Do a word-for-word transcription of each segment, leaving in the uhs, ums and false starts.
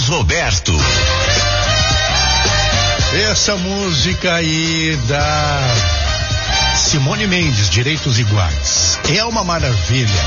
Carlos Roberto. Essa música aí da Simone Mendes, Direitos Iguais, é uma maravilha.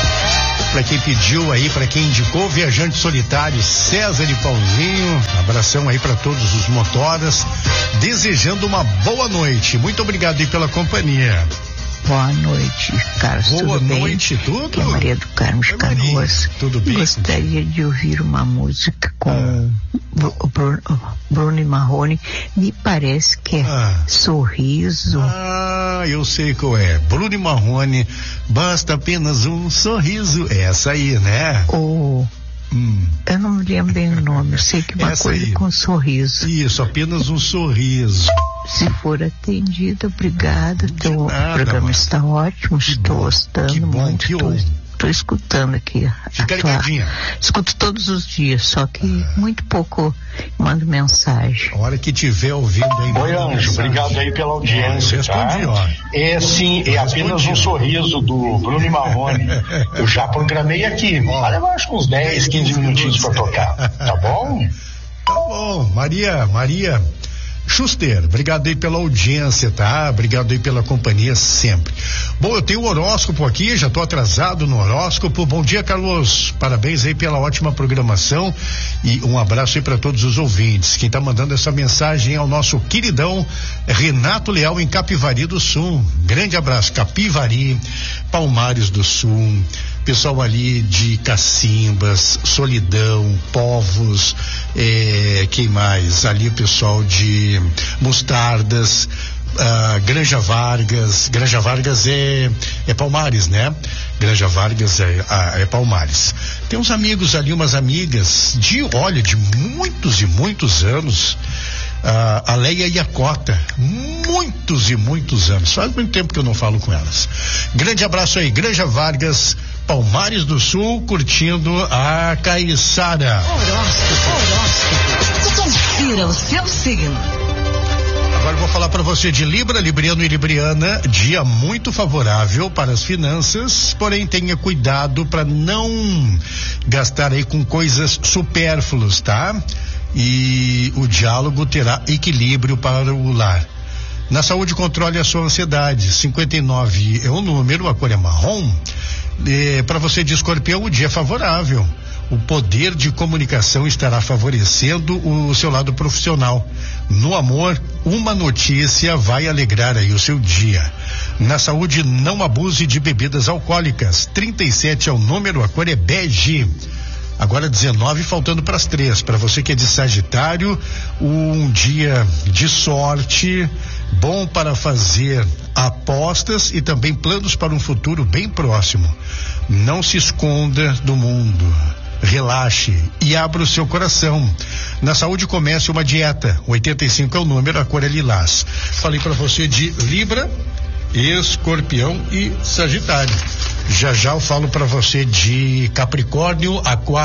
Para quem pediu aí, para quem indicou, Viajante Solitário, César e Paulinho, abração aí para todos os motoras, desejando uma boa noite. Muito obrigado aí pela companhia. Boa noite, Carlos. Boa tudo noite, bem? tudo? Aqui é Maria do Carmo de Canoas. Tudo bem? Gostaria de ouvir uma música com ah. o Bruno, Bruno e Marrone. Me parece que é ah. Sorriso. Ah, eu sei qual é. Bruno e Marrone, basta apenas um sorriso. É essa aí, né? O... Hum. Eu não me lembro bem o nome, eu sei que uma Essa coisa aí. Com sorriso. Isso, apenas um sorriso. Se for atendida, obrigada. O programa mas... está ótimo, que estou bom, gostando que bom, muito. Que estou, estou escutando aqui. Fica ligadinha. Escuto todos os dias, só que ah. muito pouco mando mensagem. A hora que tiver ouvindo aí. Oi, Anjo, mensagem. Obrigado aí pela audiência. Eu respondi, tá? ó. É sim, é apenas um sorriso do Bruno e Marrone. Eu já programei aqui. Olha, eu acho uns dez, quinze minutinhos pra tocar. Tá bom? Tá bom. Maria, Maria Schuster, obrigado aí pela audiência, tá? Obrigado aí pela companhia sempre. Bom, eu tenho o horóscopo aqui, já tô atrasado no horóscopo. Bom dia, Carlos. Parabéns aí pela ótima programação e um abraço aí para todos os ouvintes. Quem tá mandando essa mensagem é o nosso queridão Renato Leal em Capivari do Sul. Grande abraço, Capivari, Palmares do Sul, pessoal ali de Cacimbas, Solidão, Povos, eh, quem mais? Ali o pessoal de Mostardas, ah, Granja Vargas. Granja Vargas é, é Palmares, né? Granja Vargas é, ah, é Palmares. Tem uns amigos ali, umas amigas de, olha, de muitos e muitos anos. Uh, a Leia e a Cota, muitos e muitos anos, faz muito tempo que eu não falo com elas. Grande abraço aí, Granja Vargas, Palmares do Sul, curtindo a Caiçara. Horóscopo, horóscopo, confira o seu signo. Agora eu vou falar para você de Libra, Libriano e Libriana, dia muito favorável para as finanças, porém tenha cuidado para não gastar aí com coisas supérfluas, tá? E o diálogo terá equilíbrio para o lar. Na saúde, controle a sua ansiedade. cinquenta e nove é o número, a cor é marrom. É, para você de Escorpião, o dia é favorável. O poder de comunicação estará favorecendo o seu lado profissional. No amor, uma notícia vai alegrar aí o seu dia. Na saúde, não abuse de bebidas alcoólicas. trinta e sete é o número, a cor é bege. Agora dezenove, faltando para as três. Para você que é de Sagitário, um dia de sorte, bom para fazer apostas e também planos para um futuro bem próximo. Não se esconda do mundo. Relaxe e abra o seu coração. Na saúde, comece uma dieta. oitenta e cinco é o número, a cor é lilás. Falei para você de Libra, Escorpião e Sagitário. Já já eu falo para você de Capricórnio, Aquário.